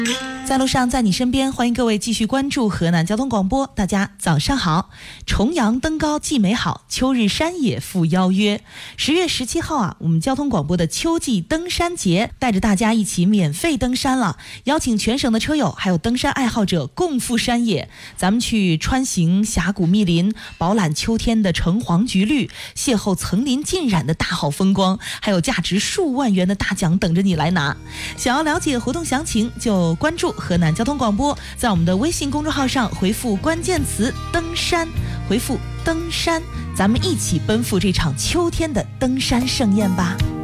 在路上，在你身边，欢迎各位继续关注河南交通广播。大家早上好！重阳登高既美好，秋日山野复邀约。10月17号我们交通广播的秋季登山节带着大家一起免费登山了，邀请全省的车友还有登山爱好者共赴山野，咱们去穿行峡谷密林，饱览秋天的橙黄橘绿，邂逅层林尽染的大好风光，还有价值数万元的大奖等着你来拿。想要了解活动详情，就关注河南交通广播，在我们的微信公众号上回复关键词登山，回复登山，咱们一起奔赴这场秋天的登山盛宴吧。